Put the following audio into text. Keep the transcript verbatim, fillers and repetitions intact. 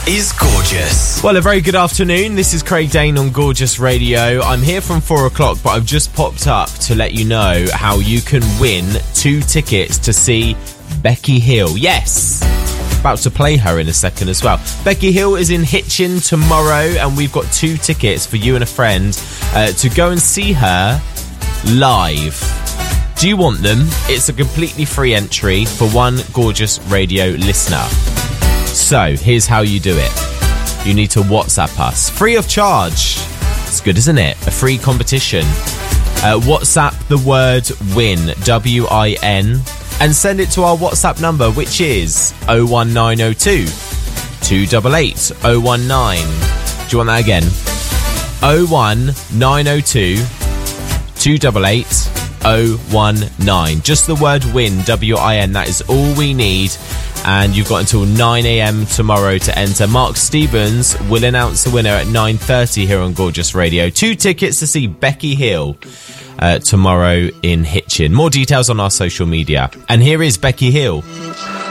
is Gorgeous. Well, a very good afternoon. This is Craig Dane on Gorgeous Radio. I'm here from four o'clock, but I've just popped up to let you know how you can win two tickets to see Becky Hill. Yes! About to play her in a second as well. Becky Hill is in Hitchin tomorrow, and we've got two tickets for you and a friend uh, to go and see her live. Do you want them? It's a completely free entry for one Gorgeous Radio listener. So, here's how you do it. You need to WhatsApp us. Free of charge. It's good, isn't it? A free competition. Uh, WhatsApp the word WIN, W I N, and send it to our WhatsApp number, which is oh one nine oh two, two eight eight, oh one nine. Do you want that again? oh one nine oh two, two eight eight, oh one nine. Just the word WIN, W I N. That is all we need. And you've got until nine a.m. tomorrow to enter. Mark Stevens will announce the winner at nine thirty here on Gorgeous Radio. Two tickets to see Becky Hill uh, tomorrow in Hitchin. More details on our social media. And here is Becky Hill.